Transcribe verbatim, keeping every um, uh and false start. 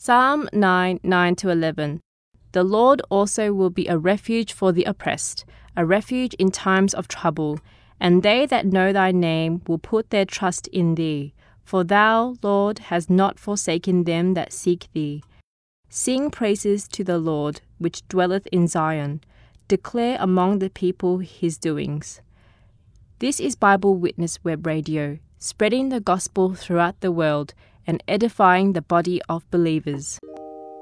Psalm nine, nine to eleven. The Lord also will be a refuge for the oppressed, a refuge in times of trouble. And they that know thy name will put their trust in thee. For thou, Lord, hast not forsaken them that seek thee. Sing praises to the Lord, which dwelleth in Zion. Declare among the people his doings. This is Bible Witness Web Radio, spreading the gospel throughout the world and edifying the body of believers.